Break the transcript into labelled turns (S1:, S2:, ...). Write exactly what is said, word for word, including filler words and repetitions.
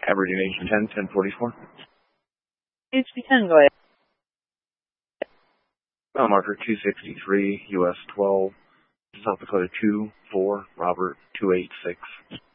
S1: Aberdeen ten, ten forty-four.
S2: H B ten, go ahead.
S1: Mile marker two sixty-three, U S twelve, South Dakota two four, Robert two eight six.